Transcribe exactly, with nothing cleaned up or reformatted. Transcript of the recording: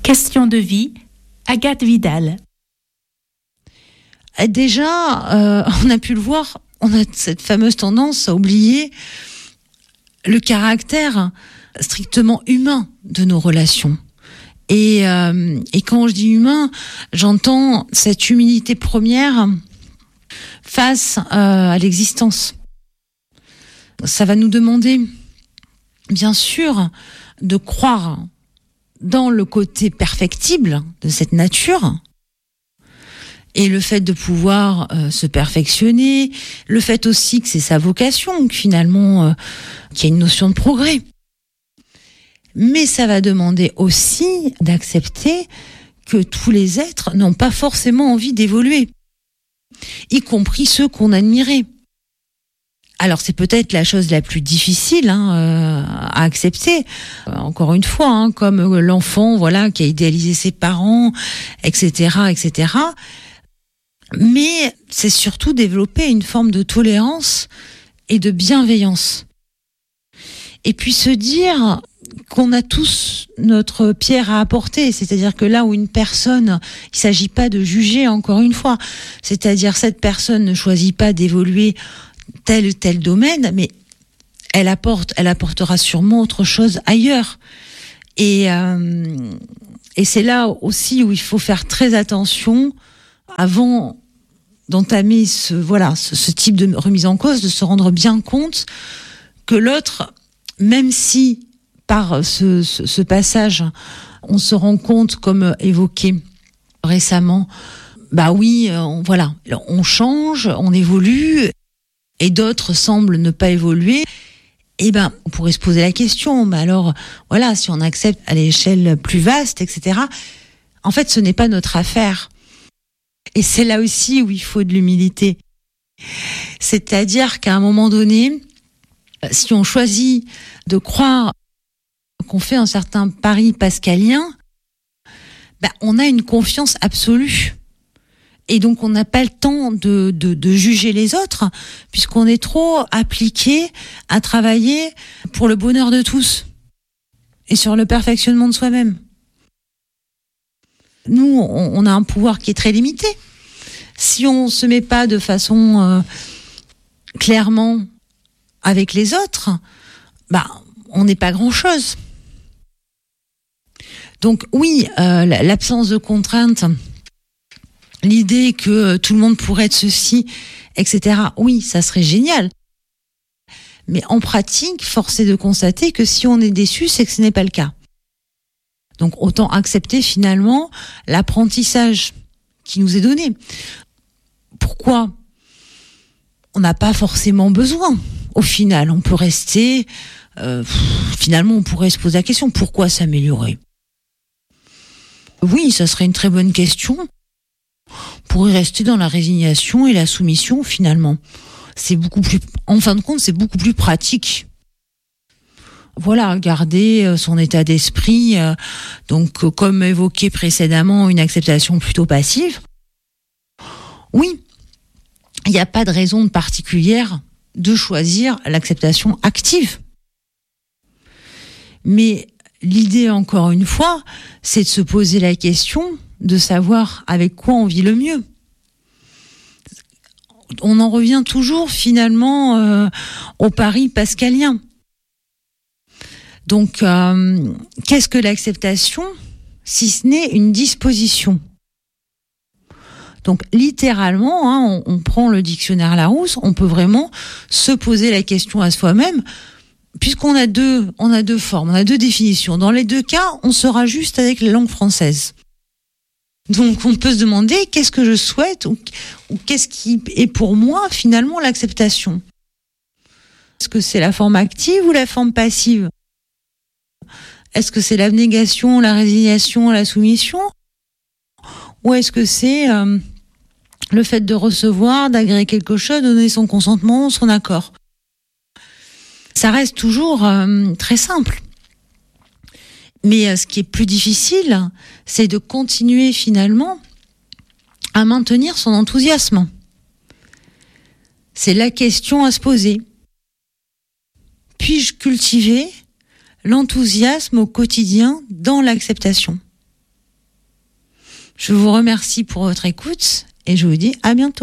Question de vie, Agathe Vidal. Déjà, euh, on a pu le voir, on a cette fameuse tendance à oublier le caractère strictement humain de nos relations. Et, euh, et quand je dis humain, j'entends cette humilité première face euh, à l'existence. Ça va nous demander, bien sûr, de croire dans le côté perfectible de cette nature, et le fait de pouvoir euh, se perfectionner, le fait aussi que c'est sa vocation, que finalement, euh, qu'il y a une notion de progrès. Mais ça va demander aussi d'accepter que tous les êtres n'ont pas forcément envie d'évoluer, y compris ceux qu'on admirait. Alors c'est peut-être la chose la plus difficile hein, euh, à accepter. Euh, encore une fois, hein, comme l'enfant, voilà, qui a idéalisé ses parents, et cetera, et cetera. Mais c'est surtout développer une forme de tolérance et de bienveillance. Et puis se dire qu'on a tous notre pierre à apporter, c'est-à-dire que là où une personne, il s'agit pas de juger encore une fois, c'est-à-dire cette personne ne choisit pas d'évoluer tel ou tel domaine, mais elle apporte, elle apportera sûrement autre chose ailleurs. Et euh, et c'est là aussi où il faut faire très attention avant d'entamer ce voilà ce, ce type de remise en cause, de se rendre bien compte que l'autre, même si par ce, ce, ce passage on se rend compte, comme évoqué récemment, bah oui, on, voilà, on change, on évolue, et d'autres semblent ne pas évoluer. Eh ben, on pourrait se poser la question, mais alors, voilà, si on accepte à l'échelle plus vaste, et cetera, en fait, ce n'est pas notre affaire. Et c'est là aussi où il faut de l'humilité. C'est-à-dire qu'à un moment donné, si on choisit de croire qu'on fait un certain pari pascalien, ben, on a une confiance absolue. Et donc, on n'a pas le temps de, de, de juger les autres, puisqu'on est trop appliqué à travailler pour le bonheur de tous et sur le perfectionnement de soi-même. Nous, on, on a un pouvoir qui est très limité. Si on se met pas de façon euh, clairement avec les autres, bah, on n'est pas grand-chose. Donc oui, euh, l'absence de contraintes, l'idée que tout le monde pourrait être ceci, et cetera, oui, ça serait génial. Mais en pratique, force est de constater que si on est déçu, c'est que ce n'est pas le cas. Donc autant accepter finalement l'apprentissage qui nous est donné. Pourquoi ? On n'a pas forcément besoin. Au final, on peut rester... Euh, finalement, on pourrait se poser la question, pourquoi s'améliorer ? Oui, ça serait une très bonne question. On pourrait rester dans la résignation et la soumission, finalement. C'est beaucoup plus... En fin de compte, c'est beaucoup plus pratique. Voilà, garder son état d'esprit, euh, donc comme évoqué précédemment, une acceptation plutôt passive. Oui, il n'y a pas de raison particulière de choisir l'acceptation active. Mais l'idée, encore une fois, c'est de se poser la question de savoir avec quoi on vit le mieux. On en revient toujours finalement euh, au pari pascalien. Donc, euh, qu'est-ce que l'acceptation, si ce n'est une disposition ? Donc, littéralement, hein, on, on prend le dictionnaire Larousse, on peut vraiment se poser la question à soi-même, puisqu'on a deux, on a deux formes, on a deux définitions. Dans les deux cas, on sera juste avec les langues françaises. Donc, on peut se demander qu'est-ce que je souhaite ou, ou qu'est-ce qui est pour moi, finalement, l'acceptation ? Est-ce que c'est la forme active ou la forme passive ? Est-ce que c'est l'abnégation, la résignation, la soumission ? Ou est-ce que c'est euh, le fait de recevoir, d'agréer quelque chose, de donner son consentement, son accord ? Ça reste toujours euh, très simple. Mais euh, ce qui est plus difficile, c'est de continuer finalement à maintenir son enthousiasme. C'est la question à se poser. Puis-je cultiver l'enthousiasme au quotidien dans l'acceptation ? Je vous remercie pour votre écoute et je vous dis à bientôt.